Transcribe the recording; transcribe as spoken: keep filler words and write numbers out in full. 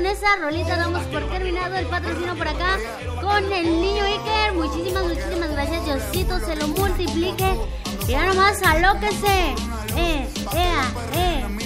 esa rolita damos por terminado el patrocinio por acá con el niño Iker. Muchísimas, muchísimas gracias. Diosito se lo multiplique. Y ya nomás alóquese. Eh, ea, eh.